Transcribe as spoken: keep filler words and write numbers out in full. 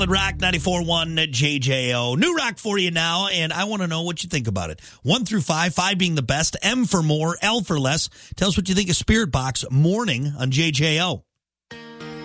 At Rock ninety-four point one J J O. New rock for you now, and I want to know what you think about it. One through five, five being the best, M for more, L for less. Tell us what you think of Spirit Box Morning on J J O.